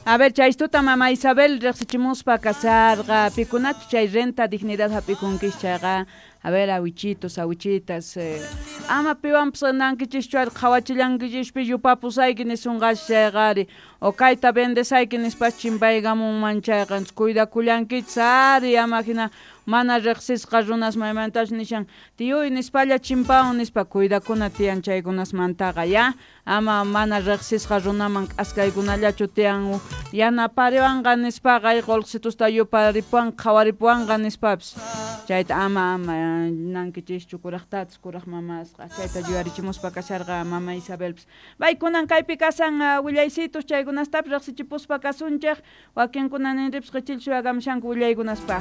A ver, chaystuta mama Isabel reqsichimuspa casarqa pikunachu chay renta dignidad hapikunkish chayqa. A ver, awichitos, awichitas, ama piwanpas nankichishchuar qhawachillankichishpi yupapusayki nisunqash chaygari, o kayta vendesayki nispash chimpaykamunman chayqa, cuidakullankichis ari ama hina mana reqsisqa runas maymantash nishan tiyuy nispalla chimpawan nispa cuidakuna tiyan chaykunasmantaqa ya, ama mana reqsisqa runaman k'askaykunallachu tiyan yanapariwanqa nispaqa qolqsitusta yuparipuwan qhawaripuwanqa nispapis chayta ama nankichishchu kuraqtatas kuraq mamasqa chayta yuyarichimuspa kasharqa mama Isabelpis baykunan kaypi kasan willaysitus chaykunastapas reqsichipuspa kasunchik wakinkuna ninripas qichilshu hagamushanku willaykunaspaq.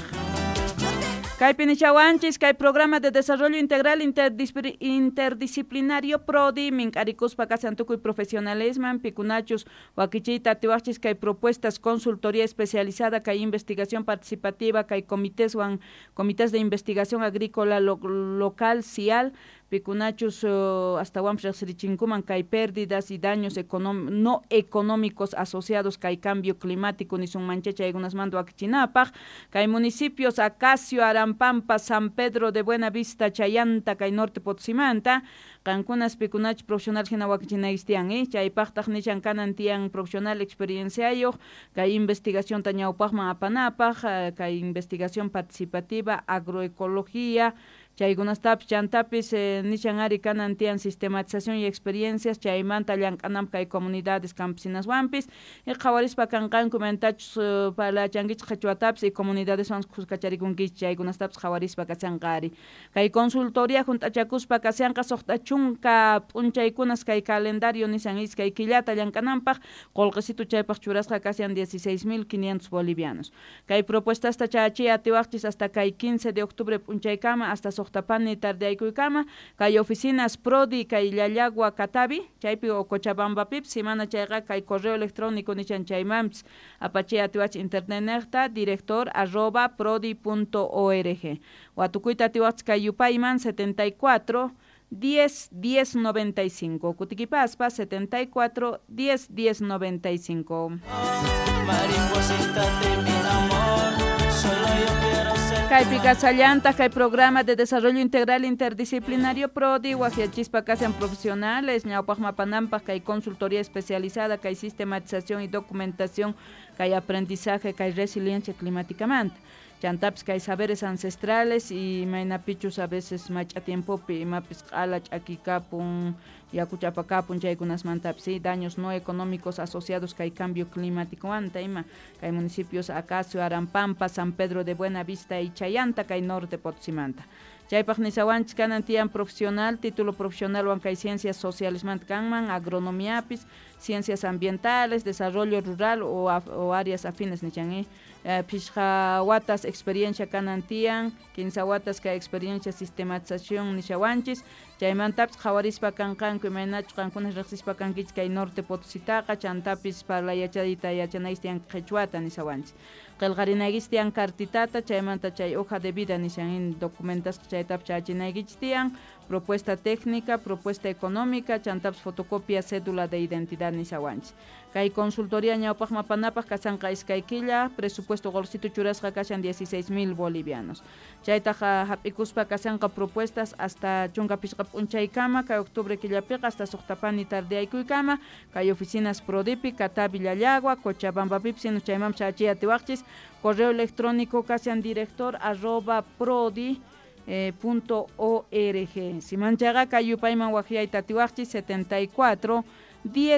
Kaypi nishawanchis kay programa de desarrollo integral interdisciplinario PRODI mink'arikuspa kasan tukuy profesionalisman pikunachus wakichiyta tiwaqchis kay propuestas consultoría especializada kay investigación participativa kay comités de investigación agrícola local CIAL pikunachus hasta reqsirichinkuman kay pérdidas y daños no económicos asociados kay cambio climático nisunmancha chaykunasmanta wakichinapaq kay municipios Acacio, Arampampa, San Pedro de Buenavista, Chayanta kay norte Potsimanta kankunas pikunachus profesional hina wakichinayis tiyan chaypaqtaq nishan kanan tiyan profesional experienciayoq kay investigación ñawpaqman apanapaq kay investigación participativa agroecología chaykunastapish chantapis nishan ari kanan tiyan sistematización y experiencias chaymanta llank'anam kay comunidades campesinaswanpis qhawarispa kanqanku mentachus parlachankichis qhichwatapis y comunidadeswan kuskacharikunkichis chaykunastapish qhawarispa kasanqari kay consultoría hunt'achakuspa kasanqa suqta chunka p'unchaykunas kay calendario nishan iskay killata llank'ananpaq qolqisitu chaypaq churasqa kasan 16.500 bolivianos kay propuestasta chachi atiwaqchis hasta kay 15 de octubre p'unchaykama hasta Soqtapani tardeaykuykama kay oficinas PRODI kay Llallagua Catavi chaypi o Cochabambapip simana chayqa kay correo electrónico nishan chaymanpis apachiy atiwach internet director@prodi.org watukuyta atiwachis kay yupayman 74 10 10 95 kutikipaspa 74 10 10 95 Kaypi kasallanta kay programa de desarrollo integral interdisciplinario PRODI wajiachispa kasan profesionales ñawpaq mapananpaq kay consultoría especializada kay sistematización y documentación kay aprendizaje kay resiliencia climáticamente chantapis kay saberes ancestrales y maynapichus a veces macha tiempopi imapis q'ala ch'akikapun yakuchapakapun chaykunasmantapis daños no económicos asociados kay cambio climático anta ima kay municipios Acacio, Arampampa, San Pedro de Buenavista y Chayanta kay norte Potsimanta chaypaq nisawanchis kanan tiyan profesional título profesional wan kay ciencias sociales manta kanman agronomiapis ciencias ambientales desarrollo rural o áreas afines nichan pishqa watas experiencia kanan tiyan 15 watas kay experiencia sistematización nishawanchis chaymantapis qhawarispa kanqanku imaynachu qankunas riqsispa kankichis kay norte Potositaqa chantapis parlayachadita yachanayis tiyan qhichwata nisawanchis qillqarinaykichis tiyan cartitata chaymanta chay hoja de vida nishan documentas chaytapis chachinaykichis tiyan propuesta técnica, propuesta económica, chantapis fotocopia, cédula de identidad nisawanchis kay consultoría ñawpaq mapanapaq kasanqa iskay killa presupuesto golsitu churasqa kashan 16.000 bolivianos chaytaqa hap'ikuspa kasanqa propuestas hasta chunka pishqa p'unchaykama kay octubre killapiqa hasta Soqtapani tardeaykuykama kay oficinas PRODIPI Catavi Llallagua Cochabambapip sino chaymanpas chachi atiwaqchis correo electrónico kasan director@prodi.org simanchaqa kay yupayman wakyayta atiwaqchis 74 10